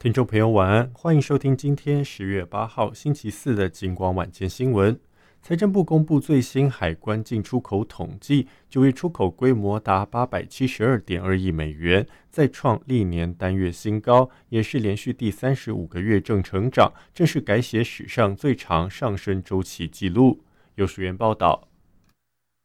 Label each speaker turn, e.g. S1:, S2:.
S1: 听众朋友晚安，欢迎收听今天10月8号星期四的金光晚间新闻。财政部公布最新海关进出口统计，9月出口规模达872.2亿美元，再创历年单月新高，也是连续第35个月正成长，正是改写史上最长上升周期纪录。有署员报道，